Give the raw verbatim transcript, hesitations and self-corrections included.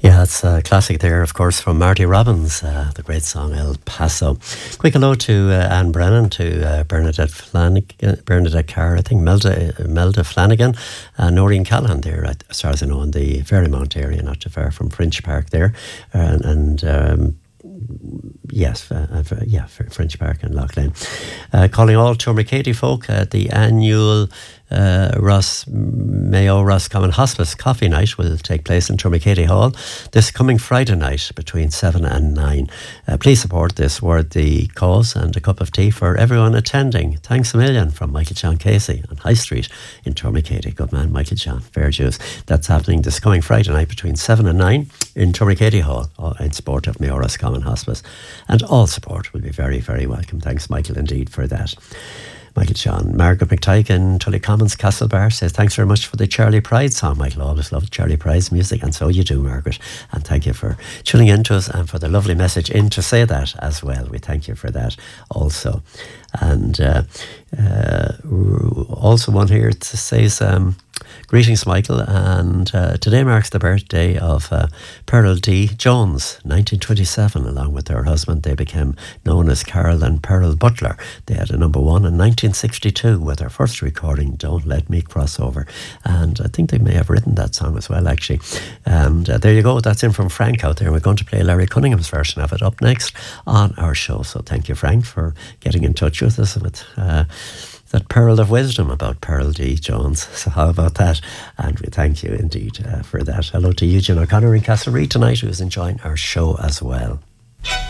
Yeah, it's a classic there, of course, from Marty Robbins, uh, the great song El Paso. Quick hello to uh, Anne Brennan, to uh, Bernadette Flanagan, Bernadette Carr, I think Melda, Melda Flanagan, uh, Noreen Callahan there, as far as I know, in the Ferrymount area, not too far from Fringe Park there. Uh, and um, Yes, uh, uh, yeah, Fringe Park and Lough Lane. Uh, calling all Tourmakeady folk at the annual uh, Ross Mayo Roscommon Hospice Coffee Night will take place in Tourmakeady Hall this coming Friday night between seven and nine. Uh, please support this worthy cause and a cup of tea for everyone attending. Thanks a million from Michael John Casey on High Street in Tourmakeady. Good man, Michael John. Fair dues. That's happening this coming Friday night between seven and nine in Tourmakeady Hall in support of Mayo Roscommon Hospice. And all support will be very, very welcome. Thanks, Michael, indeed, for that. Michael John. Margaret McTyke in Tully Commons, Castlebar says, thanks very much for the Charlie Pride song. Michael always loved Charlie Pride's music, and so you do, Margaret. And thank you for tuning in to us and for the lovely message in to say that as well. We thank you for that also. And uh, uh, also one here that says, um, greetings, Michael, and uh, today marks the birthday of uh, Pearl D. Jones, nineteen twenty-seven. Along with her husband, they became known as Carol and Pearl Butler. They had a number one in nineteen sixty-two with their first recording, Don't Let Me Cross Over. And I think they may have written that song as well, actually. And uh, there you go, that's in from Frank out there. We're going to play Larry Cunningham's version of it up next on our show. So thank you, Frank, for getting in touch with us with uh, that pearl of wisdom about Pearl D. Jones. So how about that? And we thank you indeed uh, for that. Hello to Eugene O'Connor in Castlereagh tonight, who's enjoying our show as well.